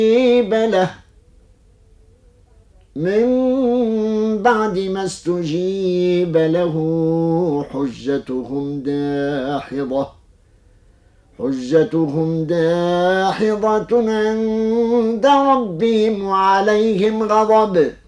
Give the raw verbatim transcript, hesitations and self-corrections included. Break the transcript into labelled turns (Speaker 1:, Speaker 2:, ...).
Speaker 1: له من بعد ما استجيب له حجتهم داحضة حجتهم داحضة عند ربهم وعليهم غضب